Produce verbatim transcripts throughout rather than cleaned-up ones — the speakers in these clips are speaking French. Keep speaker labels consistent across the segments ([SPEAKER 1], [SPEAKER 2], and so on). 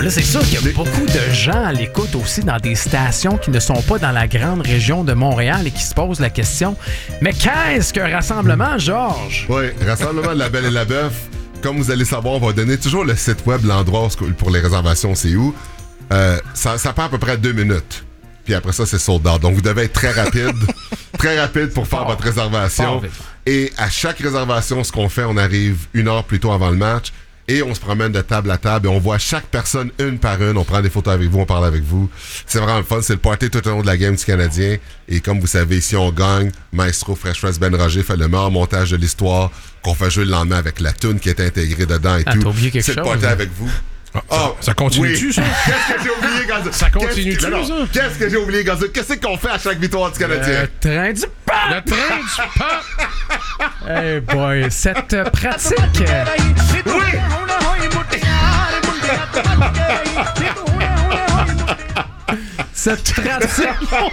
[SPEAKER 1] là, c'est sûr qu'il y a beaucoup de gens à l'écoute aussi dans des stations qui ne sont pas dans la grande région de Montréal et qui se posent la question, mais qu'est-ce qu'un rassemblement, Georges?
[SPEAKER 2] Oui, rassemblement de la Belle et la Bœuf. Comme vous allez savoir, on va donner toujours le site web, l'endroit pour les réservations, c'est où. Euh, ça, ça prend à peu près deux minutes. Puis après ça, c'est sold out. Donc, vous devez être très rapide. très rapide pour faire
[SPEAKER 1] Fort.
[SPEAKER 2] votre réservation.
[SPEAKER 1] Fort,
[SPEAKER 2] et à chaque réservation, ce qu'on fait, on arrive une heure plus tôt avant le match et on se promène de table à table et on voit chaque personne une par une. On prend des photos avec vous, on parle avec vous. C'est vraiment le fun. C'est le party tout au long de la game du Canadien. Et comme vous savez, si on gagne, Maestro Fresh Press Ben Roger fait le meilleur montage de l'histoire qu'on fait jouer le lendemain avec la toune qui est intégrée dedans et
[SPEAKER 1] ah,
[SPEAKER 2] tout.
[SPEAKER 1] T'as oublié quelque
[SPEAKER 2] c'est
[SPEAKER 1] chose,
[SPEAKER 2] le party
[SPEAKER 1] hein?
[SPEAKER 2] avec vous.
[SPEAKER 3] Ah, oh, ça, ça continue-tu,
[SPEAKER 2] oui.
[SPEAKER 3] ça?
[SPEAKER 2] Qu'est-ce que j'ai oublié, Gonzo?
[SPEAKER 3] Ça continue-tu,
[SPEAKER 2] Qu'est-ce que,
[SPEAKER 3] ça?
[SPEAKER 2] Qu'est-ce que j'ai oublié, Gonzo? Qu'est-ce qu'on fait à chaque victoire du Canadien?
[SPEAKER 1] Le train du pape!
[SPEAKER 3] Le train du pape!
[SPEAKER 1] Hey boy, cette pratique...
[SPEAKER 2] Oui!
[SPEAKER 1] Cette pratique...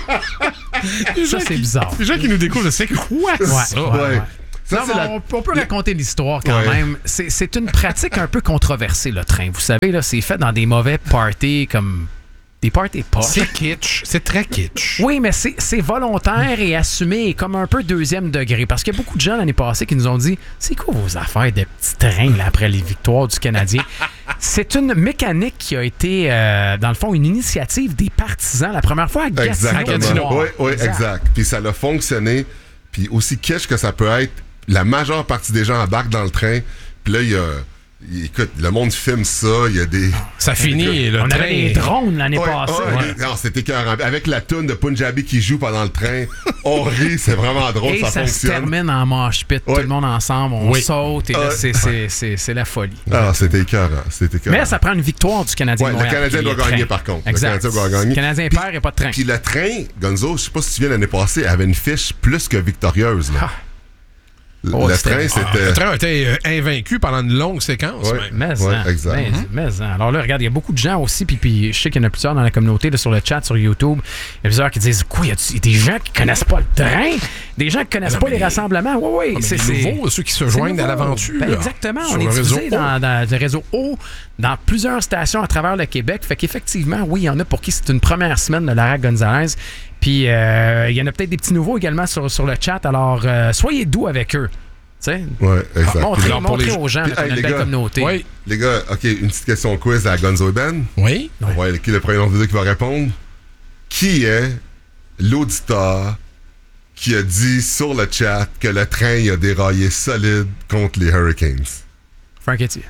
[SPEAKER 1] Ça, c'est bizarre.
[SPEAKER 3] Les gens qui nous découvrent, c'est quoi ça?
[SPEAKER 1] Ouais, ouais, ouais.
[SPEAKER 2] Ouais. Ça,
[SPEAKER 1] Non,
[SPEAKER 2] c'est
[SPEAKER 1] mais
[SPEAKER 2] la...
[SPEAKER 1] on, on peut raconter l'histoire quand
[SPEAKER 2] Ouais.
[SPEAKER 1] même. C'est, c'est une pratique un peu controversée, le train. Vous savez, là, c'est fait dans des mauvais parties comme des parties poches.
[SPEAKER 3] C'est kitsch. C'est très kitsch.
[SPEAKER 1] Oui, mais c'est, c'est volontaire et assumé et comme un peu deuxième degré. Parce qu'il y a beaucoup de gens l'année passée qui nous ont dit « C'est quoi vos affaires de petits trains là, après les victoires du Canadien? » C'est une mécanique qui a été, euh, dans le fond, une initiative des partisans. La première fois à Gatineau.
[SPEAKER 2] Exactement. Oui, oui, exact. exact. Puis ça a fonctionné. Puis aussi kitsch que ça peut être, la majeure partie des gens embarquent dans le train. Puis là, il y a... Écoute, le monde filme ça, il y a des...
[SPEAKER 3] Ça finit, le
[SPEAKER 1] On
[SPEAKER 3] train...
[SPEAKER 1] avait des drones l'année
[SPEAKER 2] Ouais,
[SPEAKER 1] passée.
[SPEAKER 2] ouais,
[SPEAKER 1] Ouais.
[SPEAKER 2] Non, c'était écœurant. Avec la toune de Punjabi qui joue pendant le train, on rit, c'est vraiment drôle,
[SPEAKER 1] Et
[SPEAKER 2] ça,
[SPEAKER 1] ça, se
[SPEAKER 2] fonctionne.
[SPEAKER 1] termine en mosh pit,
[SPEAKER 2] Ouais.
[SPEAKER 1] tout le monde ensemble, on
[SPEAKER 3] Oui.
[SPEAKER 1] saute et là,
[SPEAKER 2] Ouais.
[SPEAKER 1] c'est, c'est, c'est, c'est la folie.
[SPEAKER 2] Ah, c'était écœurant, c'était écœurant.
[SPEAKER 1] Mais ça prend une victoire du Canadien.
[SPEAKER 2] Ouais,
[SPEAKER 1] de
[SPEAKER 2] le
[SPEAKER 1] Montréal,
[SPEAKER 2] Canadien
[SPEAKER 1] puis
[SPEAKER 2] doit
[SPEAKER 1] le
[SPEAKER 2] gagner,
[SPEAKER 1] train.
[SPEAKER 2] par contre.
[SPEAKER 1] Exact.
[SPEAKER 2] Le Canadien doit gagner.
[SPEAKER 1] Le Canadien
[SPEAKER 2] Puis-
[SPEAKER 1] perd et pas de train.
[SPEAKER 2] Puis le train, Gonzo, je sais pas si tu te souviens, l'année passée, avait une fiche plus que victorieuse. Là.
[SPEAKER 1] Ah.
[SPEAKER 2] Le,
[SPEAKER 1] Oh,
[SPEAKER 2] le
[SPEAKER 1] c'était-
[SPEAKER 2] train,
[SPEAKER 3] Ah,
[SPEAKER 2] c'était...
[SPEAKER 3] le train a été euh, invaincu pendant une longue séquence.
[SPEAKER 2] Ouais.
[SPEAKER 3] même.
[SPEAKER 1] Mais,
[SPEAKER 2] Ouais,
[SPEAKER 1] hein,
[SPEAKER 2] exact.
[SPEAKER 1] mais, mais, hein. Alors là, regarde, il y a beaucoup de gens aussi, puis, puis je sais qu'il y en a plusieurs dans la communauté, là, sur le chat, sur YouTube. Il y a plusieurs qui disent quoi, il y a des gens qui connaissent pas le train, des gens qui connaissent
[SPEAKER 3] Non,
[SPEAKER 1] pas
[SPEAKER 3] mais
[SPEAKER 1] les
[SPEAKER 3] les-
[SPEAKER 1] rassemblements. Oui, oui.
[SPEAKER 3] Ah, mais
[SPEAKER 1] c'est
[SPEAKER 3] les
[SPEAKER 1] c'est-
[SPEAKER 3] nouveaux, ceux qui se
[SPEAKER 1] c'est
[SPEAKER 3] joignent à
[SPEAKER 1] nouveau.
[SPEAKER 3] l'aventure.
[SPEAKER 1] Ben,
[SPEAKER 3] là,
[SPEAKER 1] exactement.
[SPEAKER 3] sur
[SPEAKER 1] On est
[SPEAKER 3] le réseau
[SPEAKER 1] diffusé dans, dans le réseau O, dans plusieurs stations à travers le Québec. Fait qu'effectivement, oui, il y en a pour qui c'est une première semaine de Lara Gonzalez. Puis euh, il y en a peut-être des petits nouveaux également sur, sur le chat. Alors, euh, soyez doux avec eux. Tu sais,
[SPEAKER 2] Ouais, exact.
[SPEAKER 1] montrez,
[SPEAKER 3] alors, pour
[SPEAKER 1] montrez
[SPEAKER 3] les-
[SPEAKER 1] aux gens
[SPEAKER 2] Puis,
[SPEAKER 1] qu'on a
[SPEAKER 2] hey,
[SPEAKER 1] une
[SPEAKER 2] les
[SPEAKER 1] belle
[SPEAKER 2] gars,
[SPEAKER 1] communauté.
[SPEAKER 3] Oui.
[SPEAKER 2] Les gars, OK, une petite question quiz à Gonzo et Ben.
[SPEAKER 3] Oui.
[SPEAKER 2] Ouais, qui est le premier nom de vidéo qui va répondre? Qui est l'auditeur qui a dit sur le chat que le train il a déraillé solide contre les Hurricanes?
[SPEAKER 1] Frank Etier.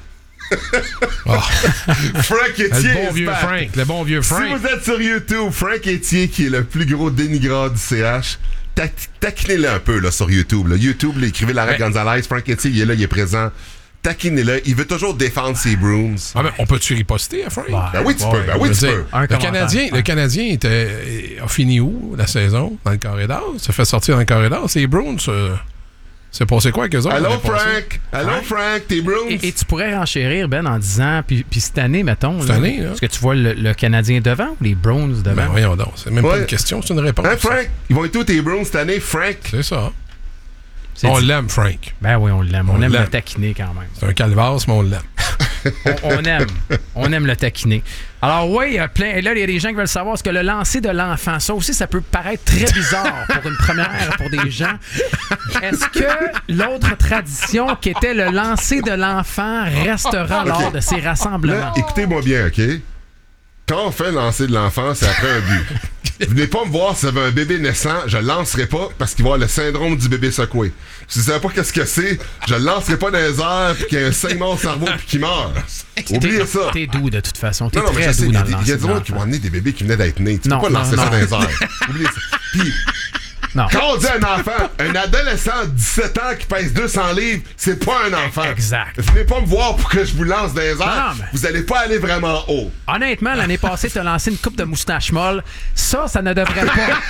[SPEAKER 3] Ah,
[SPEAKER 2] Frank Etier
[SPEAKER 3] le bon
[SPEAKER 2] is
[SPEAKER 3] vieux
[SPEAKER 2] back.
[SPEAKER 3] Frank. Le bon vieux
[SPEAKER 2] Si
[SPEAKER 3] Frank.
[SPEAKER 2] vous êtes sur YouTube, Frank Etier, qui est le plus gros dénigreur du C H, tac- taquinez-le un peu là, sur YouTube. Là. YouTube, là, écrivez Lara
[SPEAKER 3] Ouais.
[SPEAKER 2] Gonzalez, Frank Etier, il est là, il est présent. Taquinez-le, il veut toujours défendre ses Bruins.
[SPEAKER 3] Ah, ben, on peut-tu riposter à Frank?
[SPEAKER 2] Ben oui, tu
[SPEAKER 3] Ouais,
[SPEAKER 2] peux, ben
[SPEAKER 3] je
[SPEAKER 2] oui,
[SPEAKER 3] veux
[SPEAKER 2] tu
[SPEAKER 3] dire,
[SPEAKER 2] peux.
[SPEAKER 1] Un
[SPEAKER 3] Le
[SPEAKER 1] commentaire.
[SPEAKER 3] Canadien, le Canadien était, a fini où la saison? Dans le corridor? Se fait sortir dans le corridor. C'est les Bruins. euh, C'est passé quoi avec eux autres?
[SPEAKER 2] Allô,
[SPEAKER 3] l'année passée?
[SPEAKER 2] Frank! Allô, Frank, tes Bruins?
[SPEAKER 1] Et, et tu pourrais renchérir, Ben, en disant, puis, puis cette année, mettons,
[SPEAKER 3] Cette
[SPEAKER 1] là,
[SPEAKER 3] année, là.
[SPEAKER 1] est-ce que tu vois le, le Canadien devant ou les Browns devant?
[SPEAKER 3] Ben voyons donc. C'est même pas
[SPEAKER 2] Ouais.
[SPEAKER 3] une question, c'est une réponse.
[SPEAKER 2] Hein, Frank? Ils vont être où tes Bruins cette année, Frank?
[SPEAKER 3] C'est ça.
[SPEAKER 1] C'est
[SPEAKER 3] On
[SPEAKER 1] dit.
[SPEAKER 3] l'aime, Frank.
[SPEAKER 1] Ben oui, on l'aime. On,
[SPEAKER 3] On
[SPEAKER 1] aime
[SPEAKER 3] l'aime.
[SPEAKER 1] le taquiner quand même.
[SPEAKER 3] C'est un calvasse, mais on l'aime.
[SPEAKER 1] On, on aime. On aime le taquiner. Alors oui, il y a plein. Et là, il y a des gens qui veulent savoir ce que le lancer de l'enfant. Ça aussi, ça peut paraître très bizarre pour une première pour des gens. Est-ce que l'autre tradition qui était le lancer de l'enfant restera lors de ces rassemblements?
[SPEAKER 2] Là, écoutez-moi bien, OK? Quand on fait lancer de l'enfant, c'est après un but. Venez pas me voir si vous avez un bébé naissant, je le lancerai pas parce qu'il va avoir le syndrome du bébé secoué. Si vous savez pas qu'est-ce que c'est, je le lancerai pas dans les airs puis qu'il y a un saignement au cerveau puis qu'il meurt. Oubliez
[SPEAKER 1] T'es-
[SPEAKER 2] ça.
[SPEAKER 1] T'es doux de toute façon. T'es
[SPEAKER 2] Non, non, mais
[SPEAKER 1] très
[SPEAKER 2] je sais,
[SPEAKER 1] doux
[SPEAKER 2] il y a
[SPEAKER 1] dans
[SPEAKER 2] des-
[SPEAKER 1] le
[SPEAKER 2] il y a
[SPEAKER 1] lancer
[SPEAKER 2] des
[SPEAKER 1] de
[SPEAKER 2] gens qui vont
[SPEAKER 1] l'enfant.
[SPEAKER 2] amener des bébés qui venaient d'être nés. Tu
[SPEAKER 1] Non,
[SPEAKER 2] peux pas
[SPEAKER 1] non,
[SPEAKER 2] lancer
[SPEAKER 1] non.
[SPEAKER 2] ça dans les airs. Oubliez ça. Puis,
[SPEAKER 1] Non.
[SPEAKER 2] quand on dit un enfant, un adolescent de dix-sept ans qui pèse deux cents livres, c'est pas un enfant.
[SPEAKER 1] Exact.
[SPEAKER 2] Venez pas me voir pour que je vous lance dans les airs.
[SPEAKER 1] Non, mais-
[SPEAKER 2] Vous allez pas aller vraiment haut.
[SPEAKER 1] Honnêtement, l'année passée, t'as lancé une coupe de moustache molle. Ça, ça ne devrait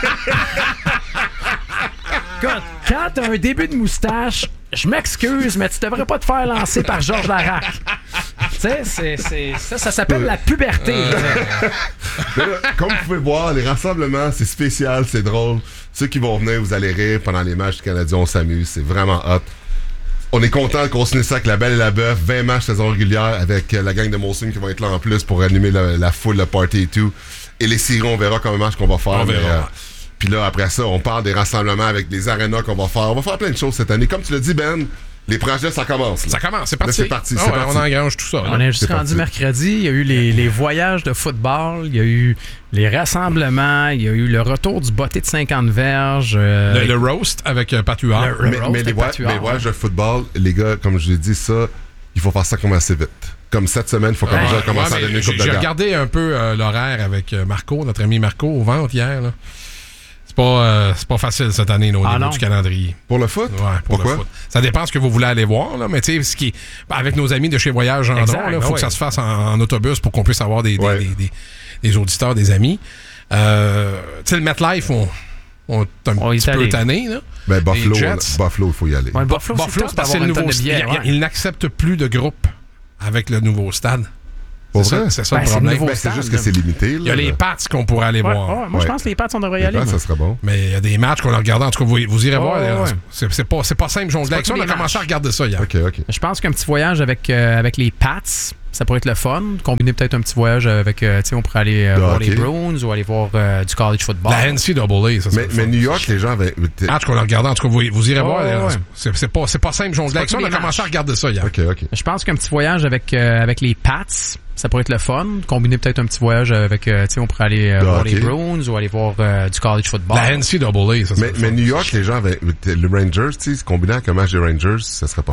[SPEAKER 1] pas. Écoute, quand t'as un début de moustache, je m'excuse, mais tu devrais pas te faire lancer par Georges Larac. Tu sais, c'est, c'est, ça, ça s'appelle la puberté. je veux dire.
[SPEAKER 2] Mais là, comme vous pouvez voir, les rassemblements, c'est spécial, c'est drôle. Ceux qui vont venir, vous allez rire pendant les matchs du Canadien, on s'amuse, c'est vraiment hot. On est content de continuer ça avec la Belle et la Bœuf. vingt matchs saison régulière avec euh, la gang de Molson qui va être là en plus pour animer la, la foule, le party et tout. Et les séries, on verra combien de matchs qu'on va faire.
[SPEAKER 3] On verra.
[SPEAKER 2] Mais, euh, puis là, après ça, on parle des rassemblements avec des arénas qu'on va faire. On va faire plein de choses cette année. Comme tu l'as dit, Ben, les projets, ça commence. Là.
[SPEAKER 3] Ça commence, c'est parti.
[SPEAKER 2] Là, c'est parti,
[SPEAKER 3] Ah
[SPEAKER 2] c'est
[SPEAKER 3] ouais,
[SPEAKER 2] parti.
[SPEAKER 3] On engrange tout ça.
[SPEAKER 1] On
[SPEAKER 3] là.
[SPEAKER 1] est juste
[SPEAKER 2] C'est
[SPEAKER 1] rendu
[SPEAKER 2] parti.
[SPEAKER 1] mercredi. Il y a eu les, les voyages de football. Il y a eu les rassemblements. Il y a eu le retour du botté de cinquante verges. euh,
[SPEAKER 3] Le, le roast avec euh, Pat Huard.
[SPEAKER 1] Le-
[SPEAKER 2] Mais,
[SPEAKER 1] roast
[SPEAKER 2] mais les,
[SPEAKER 1] avec
[SPEAKER 2] voy-
[SPEAKER 1] Patuard,
[SPEAKER 2] les voyages de football, les gars, comme je l'ai dit, ça, il faut faire ça comme assez vite. Comme cette semaine, il faut
[SPEAKER 3] Ouais,
[SPEAKER 2] déjà commencer
[SPEAKER 3] ouais,
[SPEAKER 2] à
[SPEAKER 3] mais
[SPEAKER 2] donner une
[SPEAKER 3] j'ai
[SPEAKER 2] coupe de
[SPEAKER 3] j'ai
[SPEAKER 2] gars.
[SPEAKER 3] regardé un peu euh, l'horaire avec euh, Marco, notre ami Marco, au ventre hier. Là. C'est pas, euh, c'est pas facile cette année là, au
[SPEAKER 1] Ah
[SPEAKER 3] niveau
[SPEAKER 1] non?
[SPEAKER 3] du calendrier.
[SPEAKER 2] Pour le foot?
[SPEAKER 3] Ouais, pour
[SPEAKER 2] Pourquoi?
[SPEAKER 3] le foot. Ça dépend ce que vous voulez aller voir, là, mais tu sais, ce qui est- avec nos amis de chez Voyage Gendron,
[SPEAKER 1] Exact,
[SPEAKER 3] il faut
[SPEAKER 1] ouais.
[SPEAKER 3] que ça se fasse en, en autobus pour qu'on puisse avoir des, des,
[SPEAKER 2] Ouais.
[SPEAKER 3] des, des- des auditeurs, des amis. Euh, tu sais, le MetLife, on, on est un
[SPEAKER 1] On y
[SPEAKER 3] petit
[SPEAKER 1] est
[SPEAKER 3] peu
[SPEAKER 1] allé.
[SPEAKER 3] tanné. Là.
[SPEAKER 2] Ben, Buffalo,
[SPEAKER 3] Les Jets.
[SPEAKER 2] là, Buffalo, il faut y aller.
[SPEAKER 1] Ouais, Buffalo,
[SPEAKER 3] Buffalo,
[SPEAKER 1] c'est
[SPEAKER 3] c'est
[SPEAKER 1] tough
[SPEAKER 3] parce que c'est
[SPEAKER 1] d'avoir
[SPEAKER 3] le
[SPEAKER 1] une tonne
[SPEAKER 3] nouveau
[SPEAKER 1] de
[SPEAKER 3] stade.
[SPEAKER 1] billets.
[SPEAKER 3] Il,
[SPEAKER 1] ouais.
[SPEAKER 3] il n'accepte plus de groupes avec le nouveau stade.
[SPEAKER 2] Pour
[SPEAKER 3] C'est
[SPEAKER 2] vrai?
[SPEAKER 3] ça, c'est ça
[SPEAKER 1] Ben,
[SPEAKER 3] le
[SPEAKER 1] c'est le
[SPEAKER 3] problème.
[SPEAKER 1] nouveau
[SPEAKER 2] Ben, c'est
[SPEAKER 1] stade,
[SPEAKER 2] juste que
[SPEAKER 1] là.
[SPEAKER 2] c'est limité. Là,
[SPEAKER 3] Il y a les
[SPEAKER 2] là.
[SPEAKER 3] Pats qu'on pourrait aller
[SPEAKER 1] Ouais,
[SPEAKER 3] voir.
[SPEAKER 1] ouais, moi,
[SPEAKER 2] Ouais.
[SPEAKER 1] je pense que les Pats, on devrait y
[SPEAKER 2] Les
[SPEAKER 1] aller.
[SPEAKER 2] Pats,
[SPEAKER 1] moi.
[SPEAKER 2] ça serait bon.
[SPEAKER 3] Mais il y a des matchs qu'on a regardés. En tout cas, vous, vous irez
[SPEAKER 1] Oh,
[SPEAKER 3] voir.
[SPEAKER 1] ouais,
[SPEAKER 3] là.
[SPEAKER 1] ouais.
[SPEAKER 3] C'est, c'est pas, c'est pas simple jongler
[SPEAKER 1] C'est
[SPEAKER 3] avec
[SPEAKER 1] pas
[SPEAKER 3] ça. On
[SPEAKER 1] tous
[SPEAKER 3] a
[SPEAKER 1] les
[SPEAKER 3] commencé à
[SPEAKER 1] matchs.
[SPEAKER 3] regarder ça hier.
[SPEAKER 2] OK, OK.
[SPEAKER 1] Je pense qu'un petit voyage avec, euh, avec les Pats, ça pourrait être le fun. Combiner peut-être un petit voyage avec, euh, tu sais, on pourrait aller euh,
[SPEAKER 2] De
[SPEAKER 1] voir
[SPEAKER 2] hockey.
[SPEAKER 1] les Bruins ou aller voir euh, du college football.
[SPEAKER 3] La N C A A, ça serait
[SPEAKER 2] Mais,
[SPEAKER 3] le
[SPEAKER 2] mais
[SPEAKER 3] fun.
[SPEAKER 2] New York, les gens avaient...
[SPEAKER 3] Match qu'on a regardé. En tout cas, vous, vous irez
[SPEAKER 1] Oh,
[SPEAKER 3] voir. là.
[SPEAKER 1] ouais.
[SPEAKER 3] C'est, c'est, pas, c'est pas simple jongler
[SPEAKER 1] C'est
[SPEAKER 3] avec
[SPEAKER 1] pas
[SPEAKER 3] ça.
[SPEAKER 1] tous
[SPEAKER 3] On a
[SPEAKER 1] les
[SPEAKER 3] commencé
[SPEAKER 1] matchs.
[SPEAKER 3] à regarder ça hier.
[SPEAKER 2] OK, OK.
[SPEAKER 1] Je pense qu'un petit voyage avec, euh, avec les Pats, ça pourrait être le fun. Combiner peut-être un petit voyage avec, euh, tu sais, on pourrait aller euh,
[SPEAKER 2] De
[SPEAKER 1] voir
[SPEAKER 2] hockey.
[SPEAKER 1] les Bruins ou aller voir euh, du college football.
[SPEAKER 3] La N C A A, ça serait
[SPEAKER 2] Mais,
[SPEAKER 3] le
[SPEAKER 2] mais
[SPEAKER 3] fun.
[SPEAKER 2] New York, les gens avaient... Le Rangers, tu sais, combiné avec un match des Rangers, ça serait pas